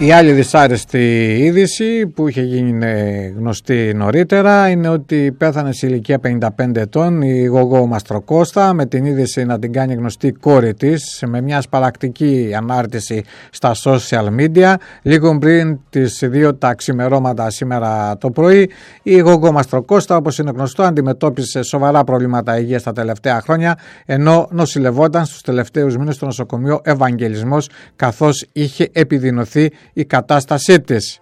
Η άλλη δυσάρεστη είδηση που είχε γίνει γνωστή νωρίτερα είναι ότι πέθανε σε ηλικία 55 ετών η Γογό Μαστροκώστα, με την είδηση να την κάνει γνωστή η κόρη της με μια σπαρακτική ανάρτηση στα social media. Λίγο πριν τις 2 τα ξημερώματα σήμερα το πρωί, η Γογό Μαστροκώστα, όπως είναι γνωστό, αντιμετώπισε σοβαρά προβλήματα υγείας τα τελευταία χρόνια, ενώ νοσηλευόταν στους τελευταίους μήνες στο νοσοκομείο Ευαγγελισμός, καθώς είχε επιδεινωθεί η κατάστασή της.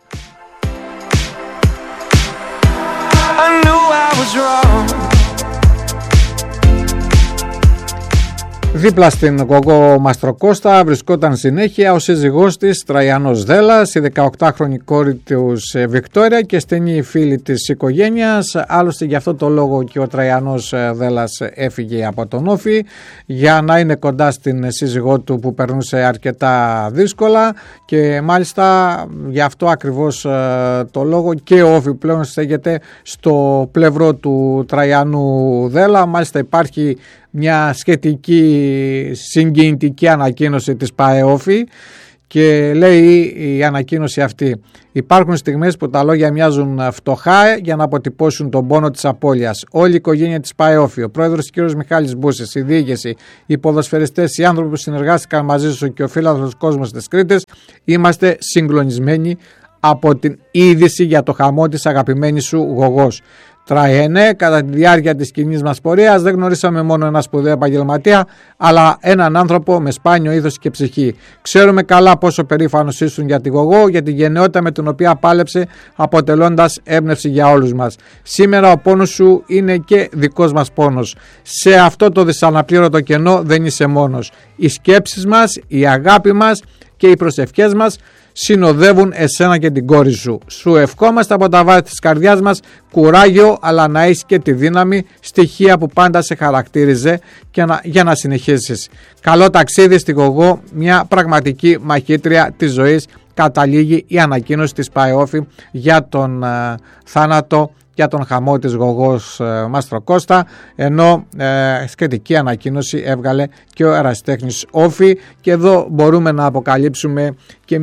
Δίπλα στην Γογό Μαστροκώστα βρισκόταν συνέχεια ο σύζυγός της Τραϊανός Δέλλας, η 18χρονη κόρη τους Βικτόρια και στενή φίλη της οικογένειας. Άλλωστε γι' αυτό το λόγο και ο Τραϊανός Δέλλας έφυγε από τον Όφη, για να είναι κοντά στην σύζυγό του που περνούσε αρκετά δύσκολα, και μάλιστα γι' αυτό ακριβώς το λόγο και ο Όφη πλέον στέκεται στο πλευρό του Τραϊανού Δέλλα. Μάλιστα υπάρχει μια σχετική συγκινητική ανακοίνωση της ΠΑΕΟΦΗ και λέει η ανακοίνωση αυτή: υπάρχουν στιγμές που τα λόγια μοιάζουν φτωχά για να αποτυπώσουν τον πόνο της απώλειας. Όλη η οικογένεια της ΠΑΕΟΦΗ, ο πρόεδρος κ. Μιχάλης Μπούσης, η διοίκηση, οι ποδοσφαιριστές, οι άνθρωποι που συνεργάστηκαν μαζί σου και ο φίλαθλος κόσμος της Κρήτης, είμαστε συγκλονισμένοι από την είδηση για το χαμό της αγαπημένης σου Γογός. Τραϊανέ, κατά τη διάρκεια της κοινής μας πορείας δεν γνωρίσαμε μόνο ένα σπουδαίο επαγγελματία, αλλά έναν άνθρωπο με σπάνιο ήθος και ψυχή. Ξέρουμε καλά πόσο περήφανος ήσουν για τη Γογό, για τη γενναιότητα με την οποία πάλεψε, αποτελώντας έμπνευση για όλους μας. Σήμερα ο πόνος σου είναι και δικός μας πόνος. Σε αυτό το δυσαναπλήρωτο κενό δεν είσαι μόνος. Οι σκέψεις μας, η αγάπη μας και οι προσευχές μας συνοδεύουν εσένα και την κόρη σου. Σου ευχόμαστε από τα βάθη της καρδιάς μας κουράγιο, αλλά να έχεις και τη δύναμη, στοιχεία που πάντα σε χαρακτήριζε για να συνεχίσεις. Καλό ταξίδι στη Γογό, μια πραγματική μαχήτρια της ζωής, καταλήγει η ανακοίνωση της ΠΑΕΟΦΗ για τον θάνατο, για τον χαμό της Γογός Μαστροκώστα, ενώ σχετική ανακοίνωση έβγαλε και ο ερασιτέχνης Όφη. Και εδώ μπορούμε να αποκαλύψουμε και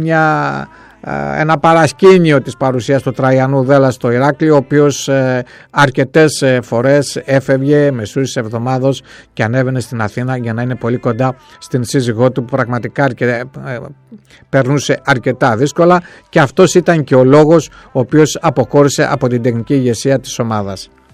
ένα παρασκήνιο της παρουσίας του Τραϊανού Δέλλα στο Ηράκλειο, ο οποίος αρκετές φορές έφευγε μεσούς εβδομάδος και ανέβαινε στην Αθήνα για να είναι πολύ κοντά στην σύζυγό του, που πραγματικά περνούσε αρκετά δύσκολα, και αυτός ήταν και ο λόγος ο οποίος αποχώρησε από την τεχνική ηγεσία της ομάδας.